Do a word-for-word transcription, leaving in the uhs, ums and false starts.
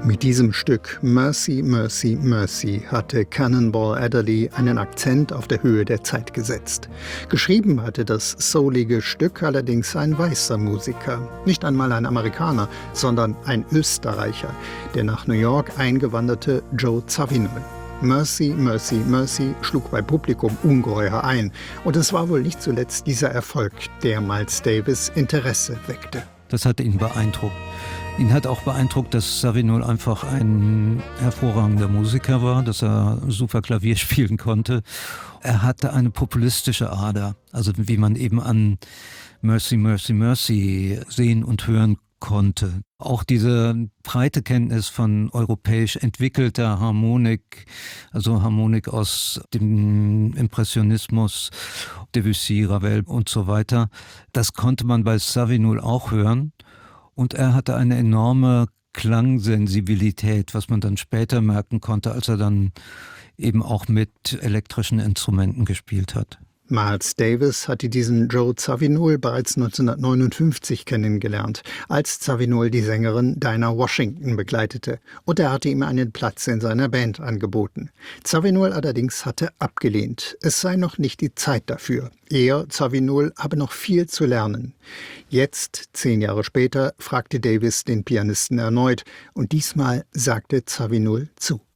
Mit diesem Stück Mercy, Mercy, Mercy hatte Cannonball Adderley einen Akzent auf der Höhe der Zeit gesetzt. Geschrieben hatte das soulige Stück allerdings ein weißer Musiker. Nicht einmal ein Amerikaner, sondern ein Österreicher, der nach New York eingewanderte Joe Zawinul. Mercy, Mercy, Mercy schlug bei Publikum ungeheuer ein. Und es war wohl nicht zuletzt dieser Erfolg, der Miles Davis Interesse weckte. Das hat ihn beeindruckt. Ihn hat auch beeindruckt, dass Zawinul einfach ein hervorragender Musiker war, dass er super Klavier spielen konnte. Er hatte eine populistische Ader, also wie man eben an Mercy, Mercy, Mercy sehen und hören konnte. Auch diese breite Kenntnis von europäisch entwickelter Harmonik, also Harmonik aus dem Impressionismus, Debussy, Ravel und so weiter, das konnte man bei Zawinul auch hören. Und er hatte eine enorme Klangsensibilität, was man dann später merken konnte, als er dann eben auch mit elektrischen Instrumenten gespielt hat. Miles Davis hatte diesen Joe Zawinul bereits neunzehnhundertneunundfünfzig kennengelernt, als Zawinul die Sängerin Dinah Washington begleitete, und er hatte ihm einen Platz in seiner Band angeboten. Zawinul allerdings hatte abgelehnt, es sei noch nicht die Zeit dafür. Er, Zawinul, habe noch viel zu lernen. Jetzt, zehn Jahre später, fragte Davis den Pianisten erneut, und diesmal sagte Zawinul zu.